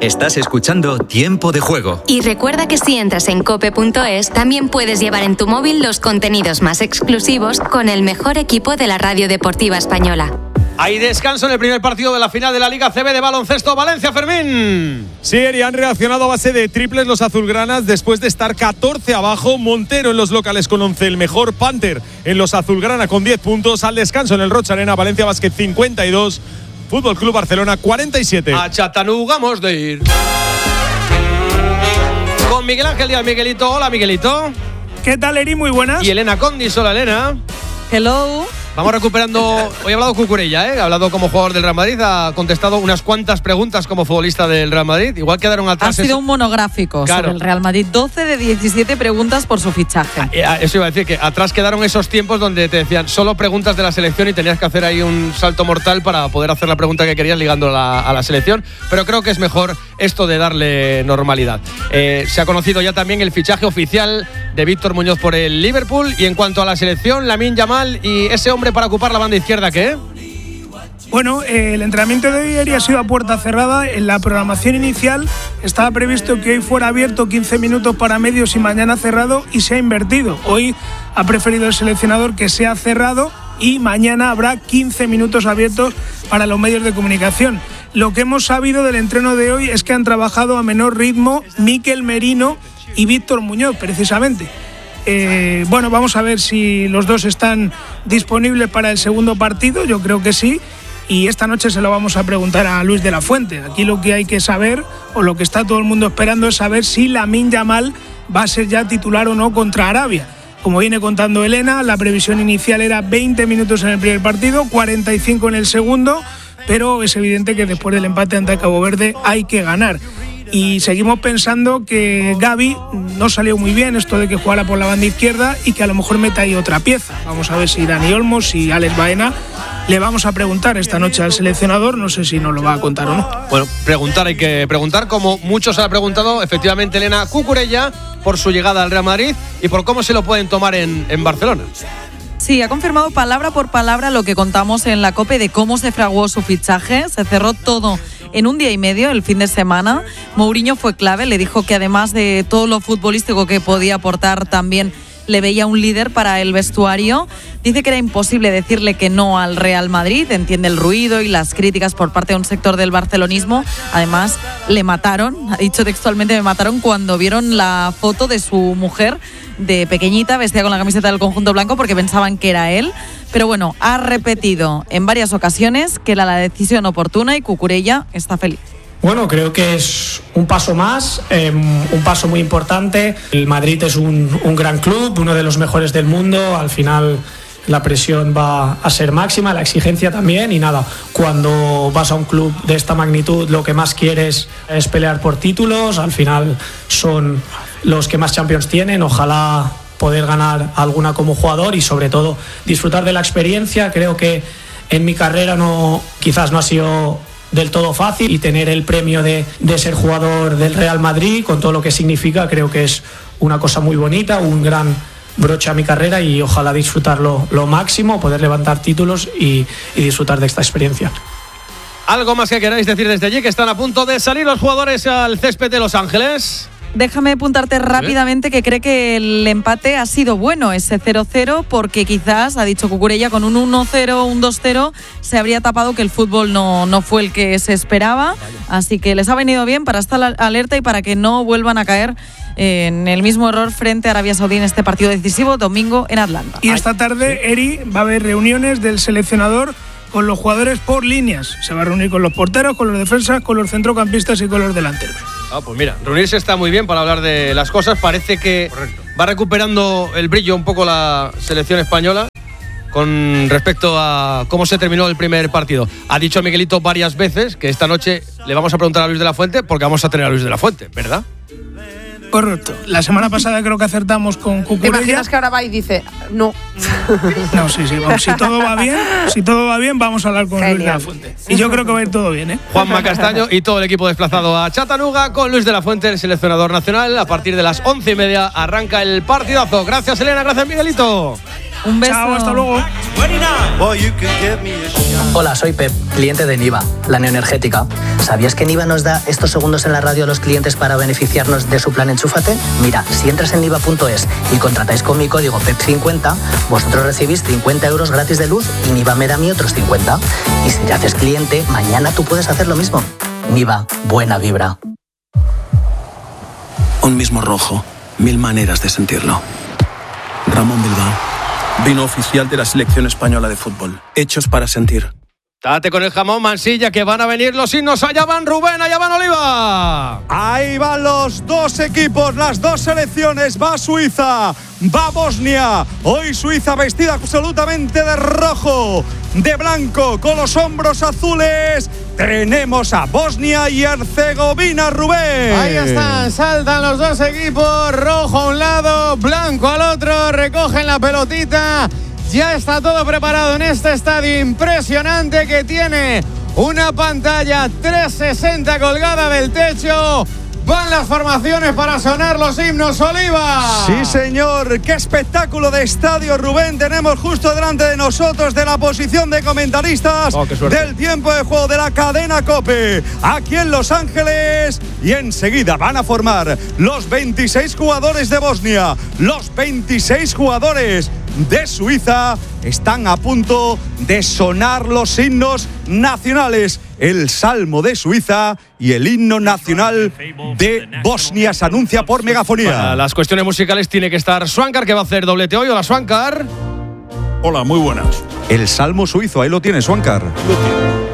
Estás escuchando Tiempo de Juego. Y recuerda que si entras en cope.es, también puedes llevar en tu móvil los contenidos más exclusivos con el mejor equipo de la radio deportiva española. Hay descanso en el primer partido de la final de la Liga CB de baloncesto. Valencia, Fermín. Sí, y han reaccionado a base de triples los azulgranas después de estar 14 abajo. Montero en los locales con 11, el mejor. Panther en los azulgrana con 10 puntos. Al descanso en el Rocha Arena, Valencia Basket 52, Fútbol Club Barcelona 47. A Chattanooga vamos de ir con Miguel Ángel Díaz. Miguelito, hola Miguelito. ¿Qué tal, Eri? Muy buenas. Y Elena Condis, hola Elena. Hello. Vamos recuperando. Hoy ha hablado Cucurella, ha hablado como jugador del Real Madrid, ha contestado unas cuantas preguntas como futbolista del Real Madrid. Igual quedaron atrás. Ha sido un monográfico sobre el Real Madrid. 12 de 17 preguntas por su fichaje. Eso iba a decir, que atrás quedaron esos tiempos donde te decían solo preguntas de la selección y tenías que hacer ahí un salto mortal para poder hacer la pregunta que querías ligando a la selección. Pero creo que es mejor esto de darle normalidad. Se ha conocido ya también el fichaje oficial de Víctor Muñoz por el Liverpool. Y en cuanto a la selección, Lamine Yamal y ese hombre para ocupar la banda izquierda, ¿qué? Bueno, el entrenamiento de hoy ha sido a puerta cerrada. En la programación inicial estaba previsto que hoy fuera abierto 15 minutos para medios y mañana cerrado, y se ha invertido. Hoy ha preferido el seleccionador que sea cerrado y mañana habrá 15 minutos abiertos para los medios de comunicación. Lo que hemos sabido del entreno de hoy es que han trabajado a menor ritmo Mikel Merino y Víctor Muñoz, precisamente. Bueno, vamos a ver si los dos están disponibles para el segundo partido. Yo creo que sí, y esta noche se lo vamos a preguntar a Luis de la Fuente. Aquí lo que hay que saber, o lo que está todo el mundo esperando, es saber si Lamine Yamal va a ser ya titular o no contra Arabia. Como viene contando Elena, la previsión inicial era 20 minutos en el primer partido, 45 en el segundo, pero es evidente que después del empate ante Cabo Verde hay que ganar. Y seguimos pensando que Gavi no salió muy bien esto de que jugara por la banda izquierda, y que a lo mejor meta ahí otra pieza. Vamos a ver si Dani Olmo, si Alex Baena. Le vamos a preguntar esta noche al seleccionador, no sé si nos lo va a contar o no. Bueno, preguntar hay que preguntar, como muchos han preguntado, efectivamente, Elena, Cucurella, por su llegada al Real Madrid y por cómo se lo pueden tomar en Barcelona. Sí, ha confirmado palabra por palabra lo que contamos en la COPE de cómo se fraguó su fichaje. Se cerró todo en un día y medio, el fin de semana. Mourinho fue clave, le dijo que además de todo lo futbolístico que podía aportar, también le veía un líder para el vestuario. Dice que era imposible decirle que no al Real Madrid, entiende el ruido y las críticas por parte de un sector del barcelonismo. Además, le mataron, ha dicho textualmente, me mataron cuando vieron la foto de su mujer de pequeñita, vestida con la camiseta del conjunto blanco, porque pensaban que era él. Pero bueno, ha repetido en varias ocasiones que era la decisión oportuna, y Cucurella está feliz. Bueno, creo que es un paso más, un paso muy importante. El Madrid es un gran club, uno de los mejores del mundo. Al final la presión va a ser máxima, la exigencia también, y nada, cuando vas a un club de esta magnitud lo que más quieres es pelear por títulos. Al final son los que más Champions tienen. Ojalá poder ganar alguna como jugador y sobre todo disfrutar de la experiencia. Creo que en mi carrera quizás no ha sido del todo fácil, y tener el premio de ser jugador del Real Madrid con todo lo que significa, creo que es una cosa muy bonita, un gran broche a mi carrera, y ojalá disfrutarlo lo máximo, poder levantar títulos y disfrutar de esta experiencia. ¿Algo más que queráis decir desde allí, que están a punto de salir los jugadores al césped de Los Ángeles? Déjame apuntarte rápidamente que cree que el empate ha sido bueno, ese 0-0, porque quizás, ha dicho Cucurella, con un 1-0, un 2-0, se habría tapado que el fútbol no fue el que se esperaba. Así que les ha venido bien para estar alerta y para que no vuelvan a caer en el mismo error frente a Arabia Saudí en este partido decisivo, domingo en Atlanta. Y esta tarde, Eri, va a haber reuniones del seleccionador con los jugadores por líneas. Se va a reunir con los porteros, con los defensas, con los centrocampistas y con los delanteros. Pues mira, reunirse está muy bien para hablar de las cosas. Parece que va recuperando el brillo un poco la selección española con respecto a cómo se terminó el primer partido. Ha dicho Miguelito varias veces que esta noche le vamos a preguntar a Luis de la Fuente, porque vamos a tener a Luis de la Fuente, ¿verdad? Correcto. La semana pasada creo que acertamos con Cucurella. ¿Te imaginas que ahora va y dice no? No, sí, vamos, si todo va bien, vamos a hablar con Luis de la Fuente. Y yo creo que va a ir todo bien, ¿eh? Juanma Castaño y todo el equipo desplazado a Chattanooga con Luis de la Fuente, el seleccionador nacional. A partir de las 11:30 arranca el partidazo. Gracias, Elena. Gracias, Miguelito. Un beso. Chao, hasta luego. Hola, soy Pep, cliente de Niva, la neoenergética. ¿Sabías que Niva nos da estos segundos en la radio a los clientes para beneficiarnos de su plan Enchúfate? Mira, si entras en niva.es y contratáis con mi código PEP50, vosotros recibís 50 euros gratis de luz y Niva me da a mí otros 50. Y si te haces cliente, mañana tú puedes hacer lo mismo. Niva, buena vibra. Un mismo rojo, 1000 maneras de sentirlo. Ramón Bilbao, vino oficial de la selección española de fútbol. Hechos para sentir. Date con el jamón, Mansilla, que van a venir los himnos. Allá van Rubén, allá van Oliva. Ahí van los dos equipos, las dos selecciones. Va Suiza, va Bosnia. Hoy Suiza vestida absolutamente de rojo, de blanco, con los hombros azules. Tenemos a Bosnia y Herzegovina, Rubén. Ahí están, saltan los dos equipos, rojo a un lado, blanco al otro, recogen la pelotita. Ya está todo preparado en este estadio impresionante que tiene una pantalla 360 colgada del techo. Van las formaciones para sonar los himnos, Oliva. Sí, señor. Qué espectáculo de estadio, Rubén. Tenemos justo delante de nosotros, de la posición de comentaristas del tiempo de juego de la cadena COPE, aquí en Los Ángeles. Y enseguida van a formar los 26 jugadores de Bosnia, los 26 jugadores de Suiza. Están a punto de sonar los himnos nacionales. El Salmo de Suiza y el himno nacional de Bosnia se anuncia por megafonía. Para las cuestiones musicales tiene que estar Swankar, que va a hacer doblete hoy. Hola, Swankar. Hola, muy buenas. El Salmo suizo, ahí lo tiene, Swankar.